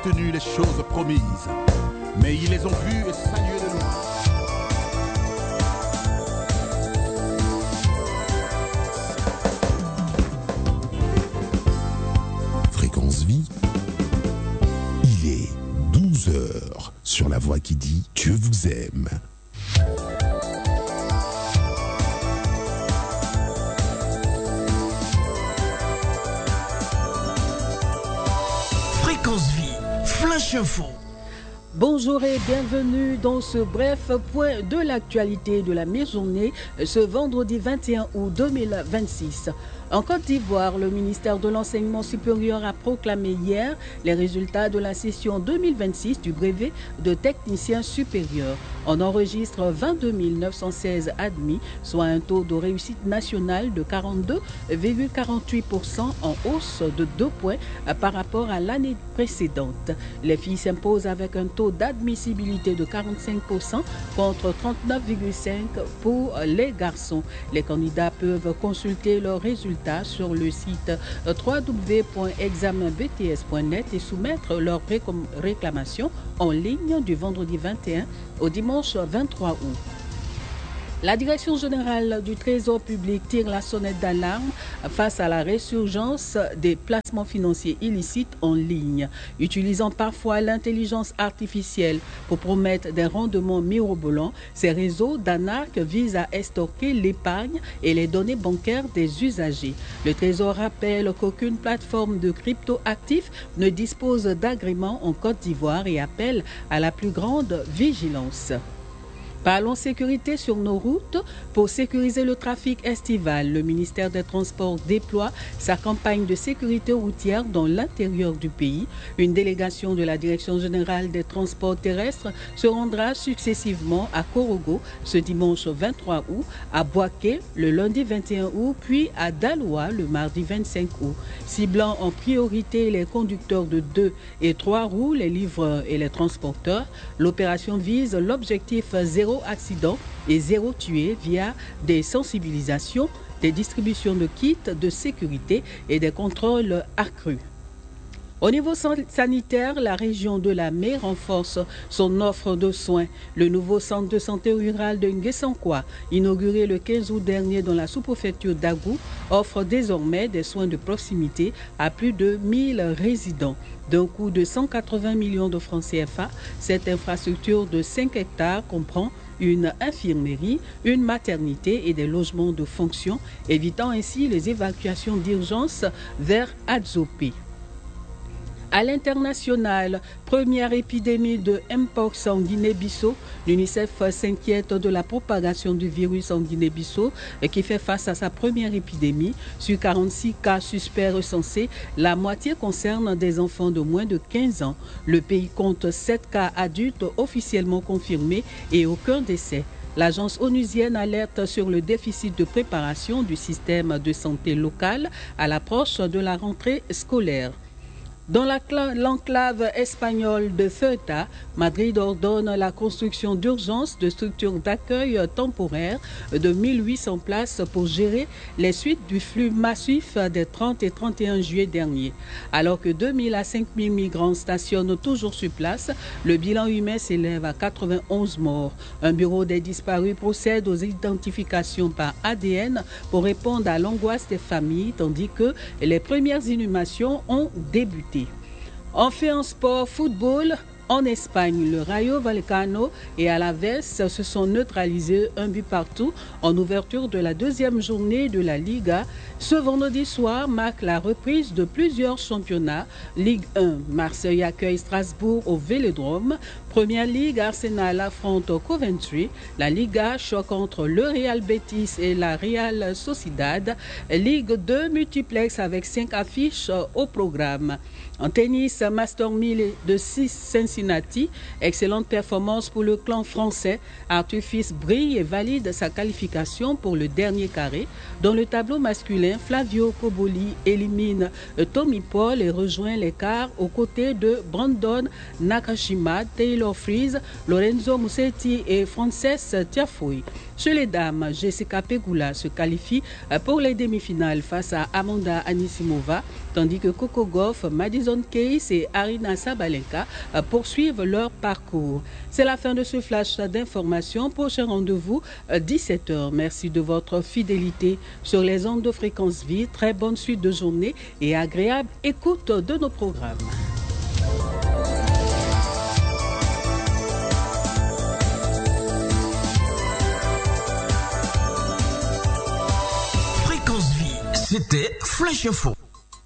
tenu les choses promises, mais ils les ont vues et salué de loin. Fréquence Vie, il est 12h sur la voix qui dit Dieu vous aime. Fréquence Vie, Flash Info. Bonjour et bienvenue dans ce bref point de l'actualité de la mi-journée ce vendredi 21 août 2026. En Côte d'Ivoire, le ministère de l'Enseignement supérieur a proclamé hier les résultats de la session 2026 du brevet de technicien supérieur. On enregistre 22 916 admis, soit un taux de réussite nationale de 42,48% en hausse de 2 points par rapport à l'année précédente. Les filles s'imposent avec un taux d'admissibilité de 45% contre 39,5% pour les garçons. Les candidats peuvent consulter leurs résultats sur le site www.examenbts.net et soumettre leurs réclamations en ligne du vendredi 21 au dimanche 23 août. La Direction générale du Trésor public tire la sonnette d'alarme face à la résurgence des placements financiers illicites en ligne, utilisant parfois l'intelligence artificielle pour promettre des rendements mirobolants. Ces réseaux d'arnaques visent à estorquer l'épargne et les données bancaires des usagers. Le Trésor rappelle qu'aucune plateforme de crypto-actifs ne dispose d'agrément en Côte d'Ivoire et appelle à la plus grande vigilance. Parlons sécurité sur nos routes. Pour sécuriser le trafic estival, le ministère des Transports déploie sa campagne de sécurité routière dans l'intérieur du pays. Une délégation de la Direction générale des transports terrestres se rendra successivement à Korogo ce dimanche 23 août, à Boaké le lundi 21 août, puis à Daloa le mardi 25 août. Ciblant en priorité les conducteurs de 2 et 3 roues, les livreurs et les transporteurs, l'opération vise l'objectif zéro accident et zéro tué via des sensibilisations, des distributions de kits de sécurité et des contrôles accrus. Au niveau sanitaire, la région de la Mai renforce son offre de soins. Le nouveau centre de santé rural de Nguessankoua, inauguré le 15 août dernier dans la sous-préfecture d'Agou, offre désormais des soins de proximité à plus de 1000 résidents. D'un coût de 180 millions de francs CFA, cette infrastructure de 5 hectares comprend une infirmerie, une maternité et des logements de fonction, évitant ainsi les évacuations d'urgence vers Adzopé. À l'international, première épidémie de Mpox en Guinée-Bissau. L'UNICEF s'inquiète de la propagation du virus en Guinée-Bissau qui fait face à sa première épidémie. Sur 46 cas suspects recensés, la moitié concerne des enfants de moins de 15 ans. Le pays compte 7 cas adultes officiellement confirmés et aucun décès. L'agence onusienne alerte sur le déficit de préparation du système de santé local à l'approche de la rentrée scolaire. Dans l'enclave espagnole de Ceuta, Madrid ordonne la construction d'urgence de structures d'accueil temporaires de 1800 places pour gérer les suites du flux massif des 30 et 31 juillet dernier. Alors que 2000 à 5000 migrants stationnent toujours sur place, le bilan humain s'élève à 91 morts. Un bureau des disparus procède aux identifications par ADN pour répondre à l'angoisse des familles, tandis que les premières inhumations ont débuté. Enfin en sport, football, en Espagne, le Rayo Vallecano et Alaves se sont neutralisés 1 but partout en ouverture de la deuxième journée de la Liga. Ce vendredi soir marque la reprise de plusieurs championnats. Ligue 1, Marseille accueille Strasbourg au Vélodrome. Première Ligue, Arsenal affronte Coventry. La Liga choque entre le Real Betis et la Real Sociedad. Ligue 2, multiplex avec 5 affiches au programme. En tennis, Master 1000 de Saint-Cyr Cincinnati. Excellente performance pour le clan français. Arthur Fils brille et valide sa qualification pour le dernier carré. Dans le tableau masculin, Flavio Coboli élimine Tommy Paul et rejoint les quarts aux côtés de Brandon Nakashima, Taylor Fries, Lorenzo Musetti et Frances Tiafoe. Chez les dames, Jessica Pegula se qualifie pour les demi-finales face à Amanda Anisimova, tandis que Coco Gauff, Madison Keys et Arina Sabalenka poursuivent leur parcours. C'est la fin de ce flash d'information. Prochain rendez-vous, 17h. Merci de votre fidélité sur les ondes de Fréquence Vie. Très bonne suite de journée et agréable écoute de nos programmes. Fréquence Vie, c'était Flash Info.